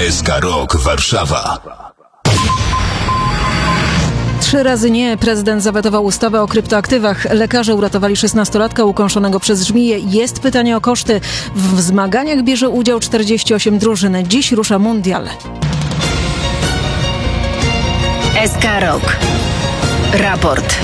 SK Rok Warszawa. 3 razy nie. Prezydent zawetował ustawę o kryptoaktywach. Lekarze uratowali 16-latka ukąszonego przez żmiję. Jest pytanie o koszty. W zmaganiach bierze udział 48 drużyn. Dziś rusza mundial. SK Rok. Raport.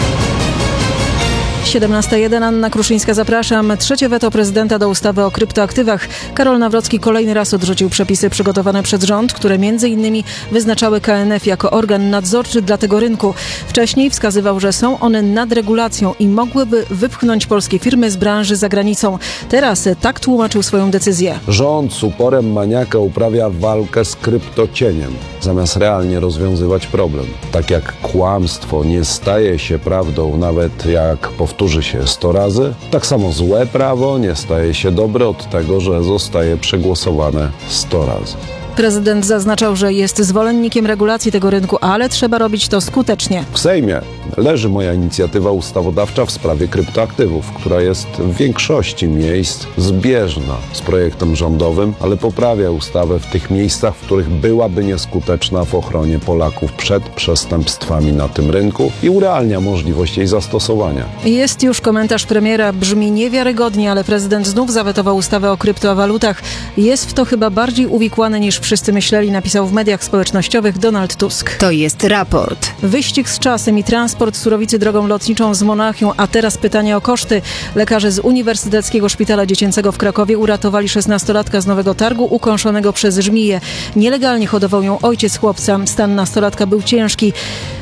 17:01. Anna Kruszyńska, zapraszam. Trzecie weto prezydenta do ustawy o kryptoaktywach. Karol Nawrocki kolejny raz odrzucił przepisy przygotowane przez rząd, które m.in. wyznaczały KNF jako organ nadzorczy dla tego rynku. Wcześniej wskazywał, że są one nadregulacją i mogłyby wypchnąć polskie firmy z branży za granicą. Teraz tak tłumaczył swoją decyzję. Rząd z uporem maniaka uprawia walkę z kryptocieniem, zamiast realnie rozwiązywać problem. Tak jak kłamstwo nie staje się prawdą, nawet jak powtórzy się 100 razy, tak samo złe prawo nie staje się dobre od tego, że zostaje przegłosowane 100 razy. Prezydent zaznaczał, że jest zwolennikiem regulacji tego rynku, ale trzeba robić to skutecznie. W Sejmie leży moja inicjatywa ustawodawcza w sprawie kryptoaktywów, która jest w większości miejsc zbieżna z projektem rządowym, ale poprawia ustawę w tych miejscach, w których byłaby nieskuteczna w ochronie Polaków przed przestępstwami na tym rynku i urealnia możliwość jej zastosowania. Jest już komentarz premiera. Brzmi niewiarygodnie, ale prezydent znów zawetował ustawę o kryptowalutach. Jest w to chyba bardziej uwikłany niż wszyscy myśleli, napisał w mediach społecznościowych Donald Tusk. To jest raport. Wyścig z czasem i transport surowicy drogą lotniczą z Monachium, a teraz pytanie o koszty. Lekarze z Uniwersyteckiego Szpitala Dziecięcego w Krakowie uratowali 16-latka z Nowego Targu ukąszonego przez żmiję. Nielegalnie hodował ją ojciec chłopca. Stan nastolatka był ciężki.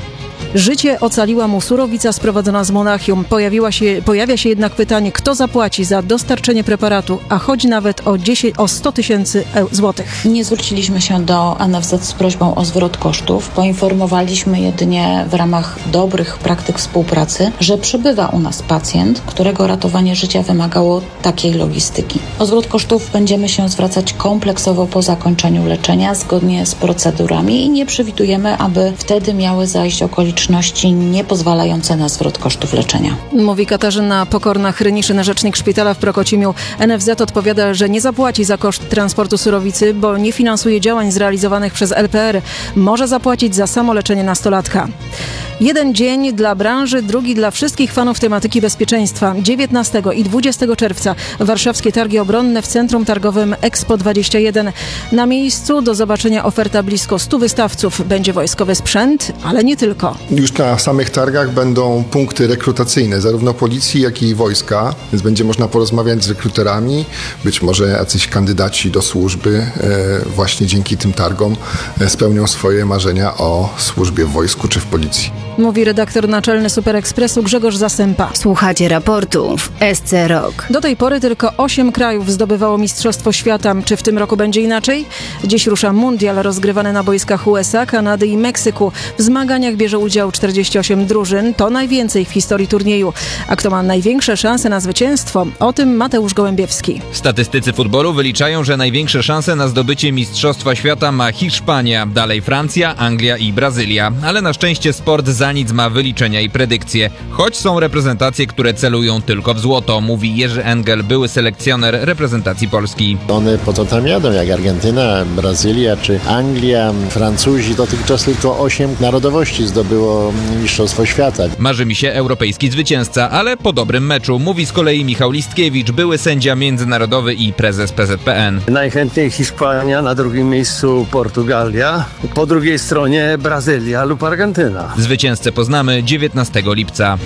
Życie ocaliła mu surowica sprowadzona z Monachium. Pojawia się jednak pytanie, kto zapłaci za dostarczenie preparatu, a chodzi nawet o 100 tysięcy złotych. Nie zwróciliśmy się do NFZ z prośbą o zwrot kosztów. Poinformowaliśmy jedynie w ramach dobrych praktyk współpracy, że przybywa u nas pacjent, którego ratowanie życia wymagało takiej logistyki. O zwrot kosztów będziemy się zwracać kompleksowo po zakończeniu leczenia, zgodnie z procedurami i nie przewidujemy, aby wtedy miały zajść okoliczności niepozwalające na zwrot kosztów leczenia. Mówi Katarzyna Pokorna-Hryniszyn, rzecznik szpitala w Prokocimiu. NFZ odpowiada, że nie zapłaci za koszt transportu surowicy, bo nie finansuje działań zrealizowanych przez LPR. Może zapłacić za samo leczenie nastolatka. Jeden dzień dla branży, drugi dla wszystkich fanów tematyki bezpieczeństwa. 19 i 20 czerwca warszawskie targi obronne w centrum targowym Expo 21. Na miejscu do zobaczenia oferta blisko 100 wystawców. Będzie wojskowy sprzęt, ale nie tylko. Już na samych targach będą punkty rekrutacyjne, zarówno policji, jak i wojska, więc będzie można porozmawiać z rekruterami, być może jacyś kandydaci do służby właśnie dzięki tym targom spełnią swoje marzenia o służbie w wojsku czy w policji. Mówi redaktor naczelny Super Expressu Grzegorz Zasępa. Słuchacie raportu w SC Rok. Do tej pory tylko 8 krajów zdobywało Mistrzostwo Świata. Czy w tym roku będzie inaczej? Dziś rusza mundial rozgrywany na boiskach USA, Kanady i Meksyku. W zmaganiach bierze udział 48 drużyn. To najwięcej w historii turnieju. A kto ma największe szanse na zwycięstwo? O tym Mateusz Gołębiewski. Statystycy futbolu wyliczają, że największe szanse na zdobycie Mistrzostwa Świata ma Hiszpania, dalej Francja, Anglia i Brazylia. Ale na szczęście sport za nic ma wyliczenia i predykcje. Choć są reprezentacje, które celują tylko w złoto, mówi Jerzy Engel, były selekcjoner reprezentacji Polski. One po to tam jadą, jak Argentyna, Brazylia czy Anglia. Francuzi dotychczas tylko 8 narodowości zdobyło Mistrzostwo Świata. Marzy mi się europejski zwycięzca, ale po dobrym meczu, mówi z kolei Michał Listkiewicz, były sędzia międzynarodowy i prezes PZPN. Najchętniej Hiszpania, na drugim miejscu Portugalia, po drugiej stronie Brazylia lub Argentyna. Zwycięzcę poznamy 19 lipca.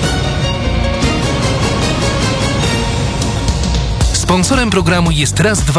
Sponsorem programu jest Raz, 2,